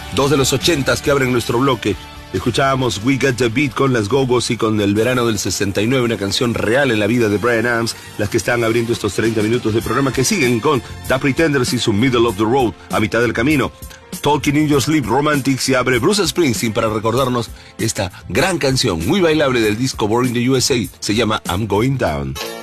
Dos de los 80s que abren nuestro bloque. Escuchábamos We Got the Beat con las Go-Go's y con El Verano del 69, una canción real en la vida de Bryan Adams, las que están abriendo estos 30 minutos de programa, que siguen con The Pretenders y su Middle of the Road, a mitad del camino. Talking in Your Sleep, Romantics, y abre Bruce Springsteen para recordarnos esta gran canción muy bailable del disco Born in the USA. Se llama I'm Going Down.